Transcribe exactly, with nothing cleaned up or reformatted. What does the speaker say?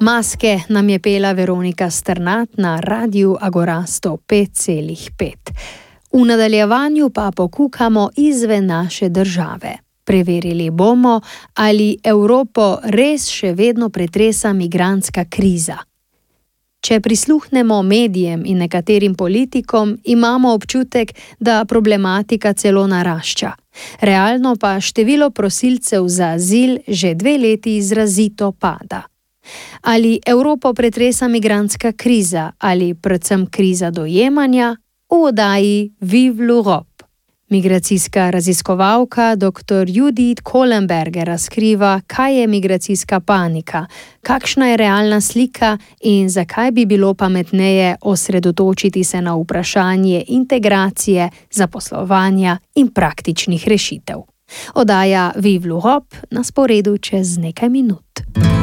Maske nam je pela Veronika Strnad na Radiu Agora sto pet celih pet. V nadaljevanju pa pokukamo izven naše države. Preverili bomo, ali Evropo res še vedno pretresa migrantska kriza. Če prisluhnemo medijem in nekaterim politikom, imamo občutek, da problematika celo narašča. Realno pa število prosilcev za azil že dve leti izrazito pada. Ali Evropo pretresa migrantska kriza ali predvsem kriza dojemanja? V oddaji Vive l'Europe. Migracijska raziskovalka doktor Judith Kohlenberger razkriva, kaj je migracijska panika, kakšna je realna slika in zakaj bi bilo pametneje osredotočiti se na vprašanje integracije, zaposlovanja in praktičnih rešitev. Oddaja Vive l'Europe na sporedu čez nekaj minut.